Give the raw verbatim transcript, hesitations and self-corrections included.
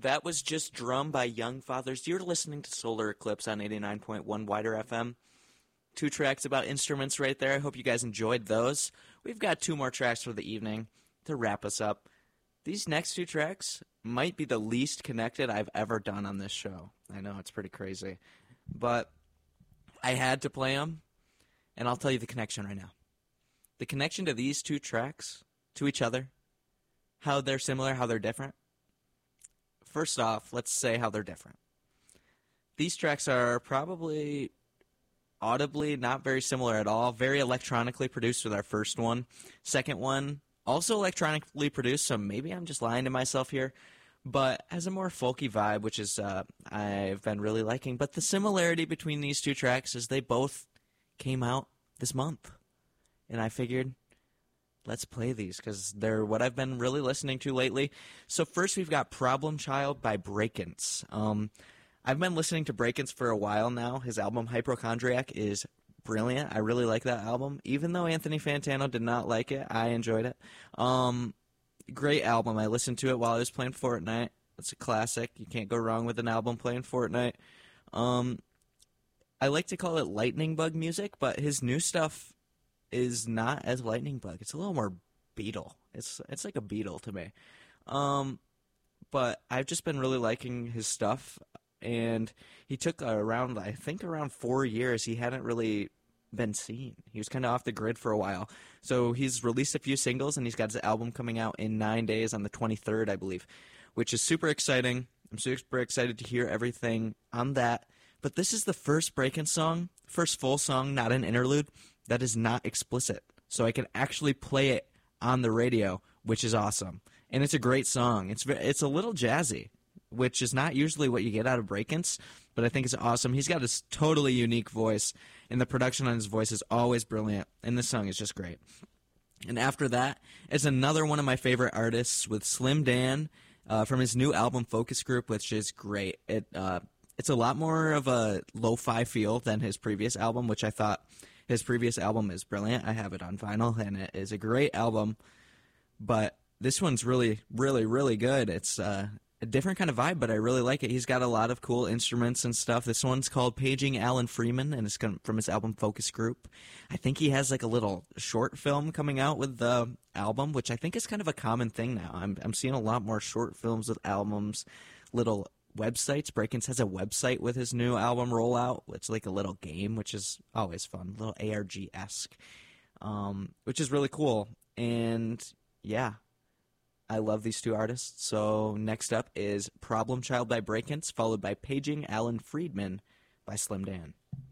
That was just Drum by Young Fathers. You're listening to Solar Eclipse on eighty-nine point one Wider F M. Two tracks about instruments right there. I hope you guys enjoyed those. We've got two more tracks for the evening to wrap us up. These next two tracks might be the least connected I've ever done on this show. I know, it's pretty crazy. But I had to play them, and I'll tell you the connection right now. The connection to these two tracks, to each other, how they're similar, how they're different. First off, let's say how they're different. These tracks are probably audibly not very similar at all. Very electronically produced with our first one. Second one, also electronically produced, so maybe I'm just lying to myself here, but has a more folky vibe, which is uh, I've been really liking. But the similarity between these two tracks is they both came out this month. And I figured, let's play these, because they're what I've been really listening to lately. So first we've got Problem Child by Breakins. Um, I've been listening to Breakins for a while now. His album Hypochondriac is brilliant. I really like that album. Even though Anthony Fantano did not like it, I enjoyed it. Um, great album. I listened to it while I was playing Fortnite. It's a classic. You can't go wrong with an album playing Fortnite. Um, I like to call it lightning bug music, but his new stuff is not as lightning bug. It's a little more Beatle. It's it's like a Beatle to me. Um, but I've just been really liking his stuff. And he took around, I think around four years, he hadn't really been seen. He was kind of off the grid for a while. So he's released a few singles, and he's got his album coming out in nine days on the twenty-third, I believe, which is super exciting. I'm super excited to hear everything on that. But this is the first Breakin' song, first full song, not an interlude, that is not explicit. So I can actually play it on the radio, which is awesome. And it's a great song. It's it's a little jazzy, which is not usually what you get out of Breakins, but I think it's awesome. He's got this totally unique voice, and the production on his voice is always brilliant, and this song is just great. And after that is another one of my favorite artists with Slim Dan uh, from his new album Focus Group, which is great. It uh, It's a lot more of a lo-fi feel than his previous album, which I thought his previous album is brilliant. I have it on vinyl, and it is a great album, but this one's really, really, really good. It's uh, a different kind of vibe, but I really like it. He's got a lot of cool instruments and stuff. This one's called Paging Alan Freeman, and it's from his album Focus Group. I think he has like a little short film coming out with the album, which I think is kind of a common thing now. I'm I'm seeing a lot more short films with albums, little websites. Breakins has a website with his new album rollout. It's like a little game, which is always fun, a little A R G-esque, um, which is really cool. And yeah, I love these two artists. So next up is Problem Child by Breakins, followed by Paging Alan Freedman by Slim Dan.